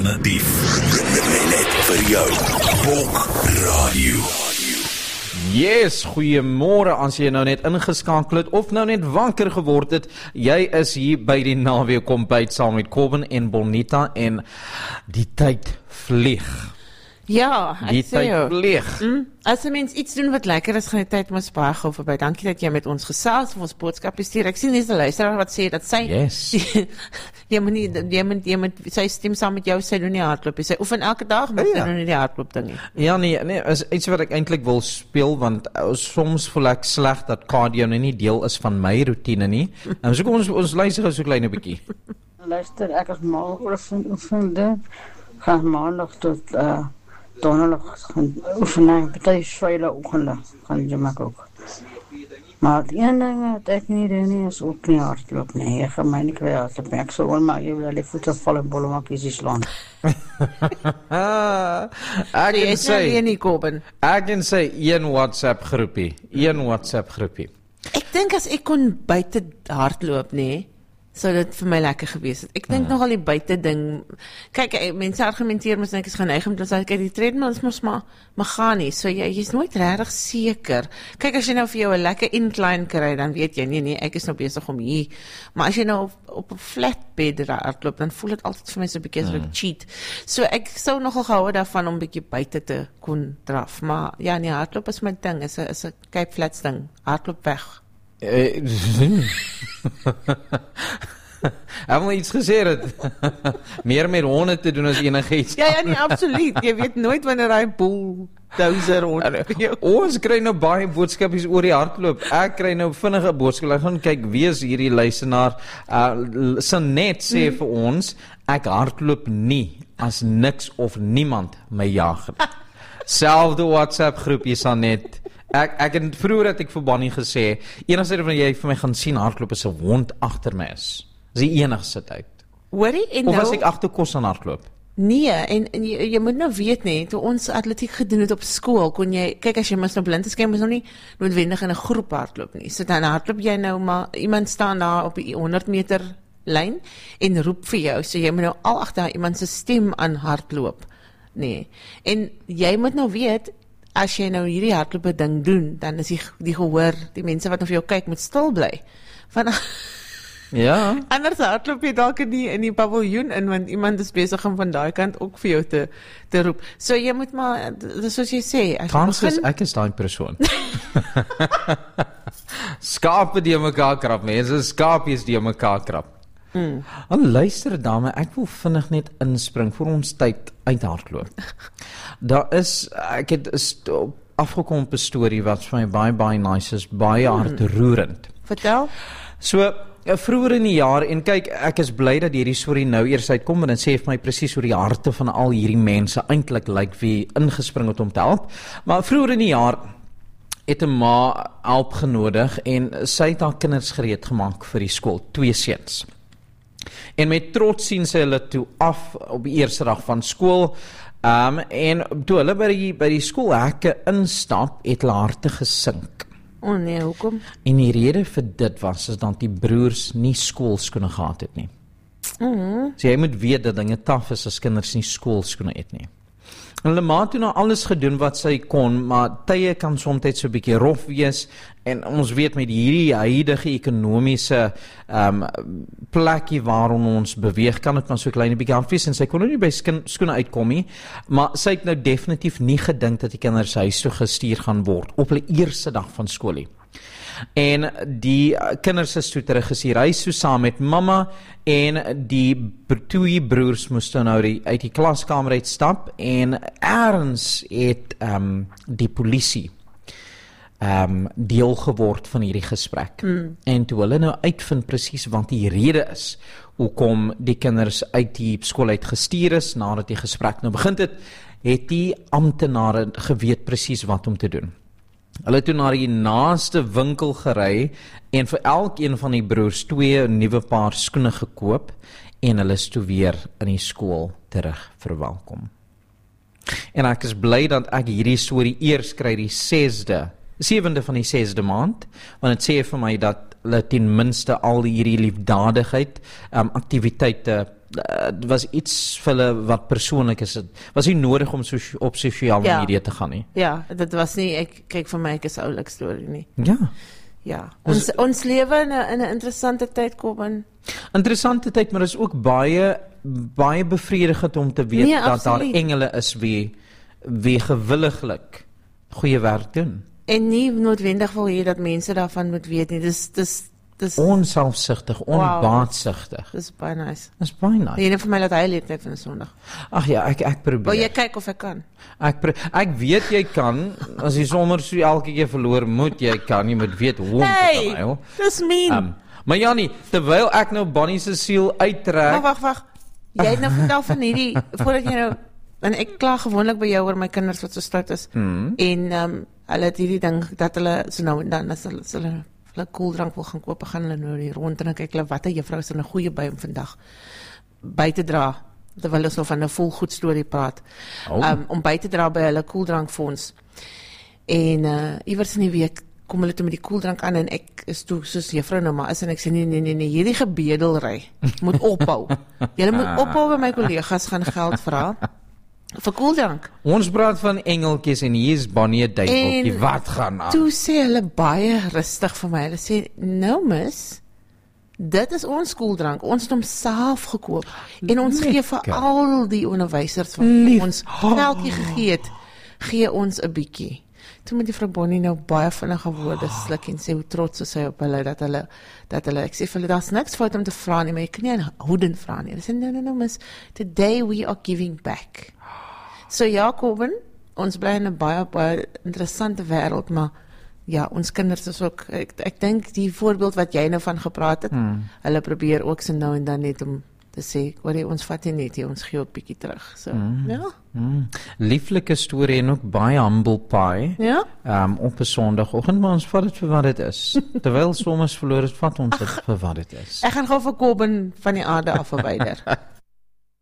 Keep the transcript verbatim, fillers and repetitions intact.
alternatief. Net vir jou. Bok Radio. Yes, goeiemôre as jy nou net ingeskakel het of nou net wakker geword het. Jy is hier by die naweek kombyt saam met Kobben en Bonita en die tyd vlieg. Ja, Die ek sê jou. tyd vlieg. Mm, as 'n mens iets doen wat lekker is, gaan die tyd mos baie gou verby. Dankie dat jy met ons gesels of ons boodskap stuur. Ek sien dis 'n luisteraar wat sê dat sy Yes. jy moet nie jy moet jy moet sy stem saam met jou, sy doen nie hardloop nie. Sy oefen elke dag, maar Ja. sy doen nie die hardloop ding nie. Ja nee, nee, is iets wat ek eintlik wil speel want uh, soms voel ek sleg dat cardio nou nie deel is van my roetine nie. En so kom ons ons luister gou so klein 'n bietjie. Luister, ek is mal oor oefen oefende. Gaan maandag tot uh, donderdag gaan oefening. Party swyle oggende gaan jy maak ook. Maar die een ding wat ek nie doen nie is ook nie hardloop nie. Jy gaan my nie kry hardloop nie. Ek sal wel maar jy wil die voete val en bolle maak is slaan. Ah, ek Jy kan is nou weer sê nie Kobben. ek kan sê een WhatsApp groepie, een WhatsApp groepie. Ek dink as ek kon buite hardloop, nê, sou dit vir my lekker gewees het. Ek dink nogal die buite ding. Kyk, eh, mense argumenteer mos net ek is geneig om te sê kyk die treadmill is mos maar meganies. So jy jy's nooit regtig seker. Kyk as jy nou vir jou 'n lekker incline kry, dan weet jy nee nee, ek is nou besig om hier. Maar as jy nou op, op 'n flat bed hardloop, dan voel dit altyd vir my so 'n bietjie so 'n cheat. So ek sou nogal gehou daarvan om 'n bietjie buite te kon draf. Maar ja, nee, hardloop is my ding. Is 'n is 'n Cape Flats ding. Hardloop weg. Eh, Ek wil iets gesê het. Meer met honde te doen as enigiets. Ja, ja, nee, absoluut. Jy weet nooit wanneer hy bulldozer rond vir jou. Ons kry nou baie boodskapies oor die hardloop. Ek kry nou vinnige boodskap. Ek gaan kyk wie is hierdie luisteraar. Uh, Sanet sê mm. vir ons, ek hardloop nie as niks of niemand my jag. Selfde WhatsApp groepie Sanet. Ek ek het vroeër het ek vir Bonnie gesê, enigste wat jy vir my gaan sien hardloop is 'n hond agter my is. Dis die enigste tyd. Hoorie, en Of nou, as ek agter kos aan hardloop. nee, en, en jy, jy moet nou weet nee, toe ons atletiek gedoen het op skool, kon jy, kyk as jy mos nou blind is, kan jy mos nou nie noodwendig in 'n groep hardloop nie. So dan hardloop jy nou maar, iemand staan daar op die honderd meter lyn en roep vir jou, so jy moet nou al agter iemand se stem aan hardloop. Nee. En jy moet nou weet, as jy nou hierdie hardloop ding doen, dan is die, die gehoor, die mense wat nou vir jou kyk, moet stil bly. Van Ja. anders hardloop jy dalk in die in die paviljoen in, want iemand is besig om van daai kant ook vir jou te te roep. So jy moet maar, dis soos jy sê, as jy Kans is begin, ek is daai persoon. Skape die mekaar krap, mense, skapies die mekaar krap. Mm. Al luister dame, ek wil vinnig net inspring vir ons tyd uithardloop. Daar is, ek het is afgekom op 'n storie wat vir my baie baie nice is, baie mm. hartroerend. vertel. So vroeër in die jaar, en kyk, ek is bly dat hierdie storie nou eers uitkom, en dit sê vir my presies hoe die harte van al hierdie mense eintlik lyk wie ingespring het om te help. Maar vroeër in die jaar het 'n ma hulp genodig en sy het haar kinders gereed gemaak vir die skool, twee seuns. En met trots sien sy hulle toe af op die eerste dag van skool. Um, en toe hulle by die, by die skoolhekke instap, het hulle harte gesink. O oh nee, hoekom? En die rede vir dit was, is dat die broers nie skoolskoene gehad het nie. Mm. So jy moet weet dat dinge taaf is as kinders nie skoolskoene het nie. En hulle ma het toe nou alles gedoen wat sy kon, maar tye kan soms so 'n bietjie rof wees, en ons weet met hierdie huidige ekonomiese um, plekkie waarin ons beweeg, kan dit maar so 'n klein bietjie hard wees, en sy kon nou nie by skoene uitkom nie, maar sy het nou definitief nie gedink dat die kinders huis toe gestuur gaan word, op hulle eerste dag van skool nie. En die kinders is toe teruggestuur huis toe saam met mamma, en die twee broers moes dan nou die, uit die klaskamer uitstap, en ergens het um, die polisie um, deel geword van hierdie gesprek. Mm. En toe hulle nou uitvind presies wat die rede is hoekom die kinders uit die skool uit gestuur is, nadat die gesprek nou begin het, het die amptenare geweet presies wat om te doen. Hulle het toe na die naaste winkel gery en vir elkeen van die broers twee nuwe paar skoene gekoop, en hulle is toe weer in die skool terug verwelkom. En ek is bly dat ek hierdie storie eers kry die sesde, sewende van die sesde maand, want dit sê vir my dat hulle ten minste al hierdie liefdadigheid, um, aktiwiteite dit was iets vir hulle wat persoonlik is. Dit was nie nodig om so, op sosiale Ja. media te gaan nie. Ja, dit was nie ek kyk vir my ek is 'n oulike storie nie. Ja. Ja. Ons ons lewe in 'n in 'n interessante tyd kom in. Interessante tyd, maar is ook baie baie bevredigend om te weet Nee, dat daar absoluut. engele is wie wie gewilliglik goeie werk doen. En nie noodwendig wil hê dat mense daarvan moet weet nie. Dis dis dis Onselfsugtig, onbaatsigtig. dis baie nice. Dis baie nice. Die ene van my laat hy leef net van 'n Sondag. Ag ja, ek ek Wil probeer. jy kyk of ek kan? Ek pro ek weet jy kan, as jy sommer so elke keer verloor moet jy kan, jy moet weet hoe om te Hey, terwyl. dis mean. Um, maar Jannie, terwyl ek nou Bonnie se siel uittrek, Wag, wag, wag. Jy het nou vertel van hierdie voordat jy nou en ek kla gewoonlik by jou oor my kinders wat so stout is. Hmm. En ehm um, hulle het hierdie ding dat hulle so nou en dan as hulle as hulle hulle koeldrank wil gaan koop, gaan hulle nou hier rond en dan kyk hulle watter juffrou is in 'n goeie by om vandag by te dra. Terwyl hulle so van 'n volgoed storie praat. Oh. Um, om by te dra by hulle koeldrankfonds. En uh iewers in die week kom hulle toe met die koeldrank aan en ek is toe soos juffrou nou maar is en ek sê nee nee nee nee hierdie gebedelry moet ophou. Julle moet ophou by my kollegas gaan geld vra vir koeldrank. Ons praat van engeltjies en hier is Bonnie 'n duiveltjie. En Wat gaan aan? Toe sê hulle baie rustig vir my. Hulle sê nou mis dit is ons koeldrank. Ons het hom self gekoop en ons gee vir Lekker. al die onderwysers wat Lief. ons geldjie gegee het, gee ons 'n bietjie. Toe moet die vrou Bonnie nou baie vinnige woorde sluk en sê hoe trots is sy op hulle dat hulle dat hulle ek sê vir hulle daar's niks fout om te vra nie, maar jy kan nie aan hoeden vra nie. Hulle sê no no no miss, today we are giving back. So ja, Corbin, ons bly in 'n baie baie interessante wêreld, maar ja, ons kinders is ook ek ek dink die voorbeeld wat jy nou van gepraat het, hmm. hulle probeer ook so nou en dan net om te sê, hoor jy, ons vat nie net hier, ons gee ook bietjie terug. So, hmm. ja. Mm. Lieflike storie en ook baie humble pie. Ja? Um, op 'n Sondagoggend, maar ons vat dit vir wat dit is. Terwyl soms verloor het, vat ons dit vir wat dit is. Ek gaan gou vir Corbin van die aarde af verwyder.